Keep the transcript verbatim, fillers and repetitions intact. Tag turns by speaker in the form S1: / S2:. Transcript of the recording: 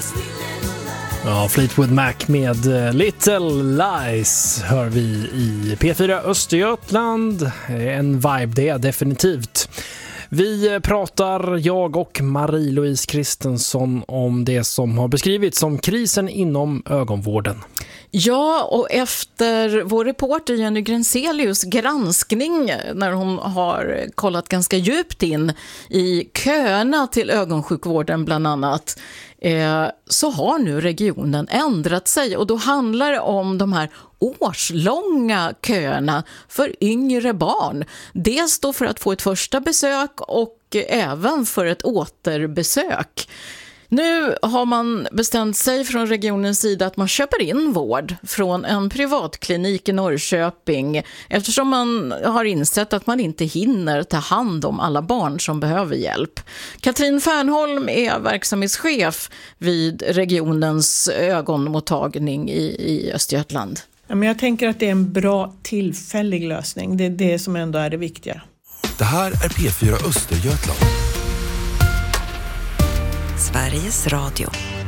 S1: Ja, Fleetwood Mac med Little Lies hör vi i P fyra Östergötland. En vibe det, definitivt. Vi pratar, jag och Marie-Louise Kristensson, om det som har beskrivits som krisen inom ögonvården.
S2: Ja, och efter vår reporter Jenny Grenselius granskning, när hon har kollat ganska djupt in i köerna till ögonsjukvården bland annat, eh, så har nu regionen ändrat sig. Och då handlar det om de här årslånga köerna för yngre barn. Dels då för att få ett första besök och även för ett återbesök. Nu har man bestämt sig från regionens sida att man köper in vård från en privatklinik i Norrköping, eftersom man har insett att man inte hinner ta hand om alla barn som behöver hjälp. Katrin Fernholm är verksamhetschef vid regionens ögonmottagning i, i Östergötland.
S3: Ja, men jag tänker att det är en bra tillfällig lösning. Det är det som ändå är det viktiga.
S4: Det här är P fyra Östergötland.
S5: Sveriges Radio.